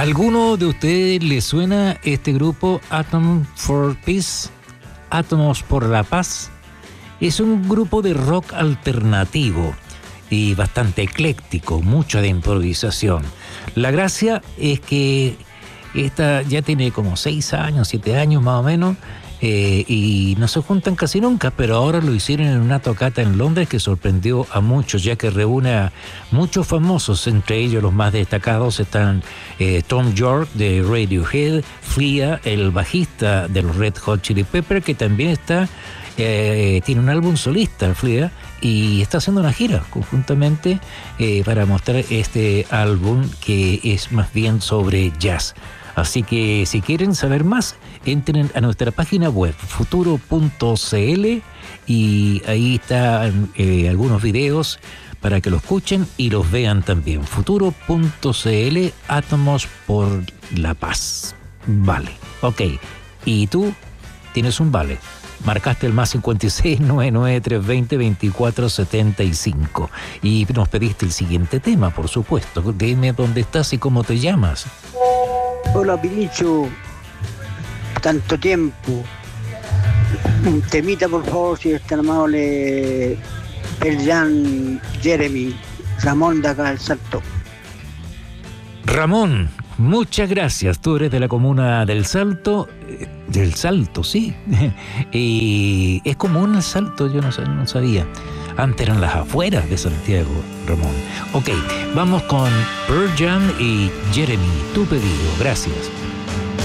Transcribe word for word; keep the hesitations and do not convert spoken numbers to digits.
¿Alguno de ustedes le suena este grupo Atom for Peace? Átomos por la Paz. Es un grupo de rock alternativo y bastante ecléctico, mucho de improvisación. La gracia es que esta ya tiene como seis años, siete años más o menos, eh, y no se juntan casi nunca, pero ahora lo hicieron en una tocata en Londres que sorprendió a muchos, ya que reúne a muchos famosos, entre ellos los más destacados están eh, Tom York de Radiohead, Flea, el bajista de los Red Hot Chili Peppers, que también está eh, tiene un álbum solista, Flea, y está haciendo una gira conjuntamente eh, para mostrar este álbum que es más bien sobre jazz. Así que si quieren saber más, entren a nuestra página web futuro punto c l y ahí están eh, algunos videos para que lo escuchen y los vean también. futuro punto c l, Átomos por la Paz. Vale, ok. Y tú tienes un vale. Marcaste el más cincuenta y seis, noventa y nueve, trescientos veinte, veinticuatro setenta y cinco. Y nos pediste el siguiente tema, por supuesto. Dime dónde estás y cómo te llamas. Hola, Pilicho. Tanto tiempo. Un temita, por favor, si es tan amable. El Jan Jeremy, Ramón de acá del Salto. Ramón, muchas gracias. Tú eres de la comuna del Salto. Del Salto, sí. Y es común el Salto, yo no, no sabía. Antes eran las afueras de Santiago, Ramón. Ok, vamos con Pearl Jam y Jeremy. Tu pedido, gracias.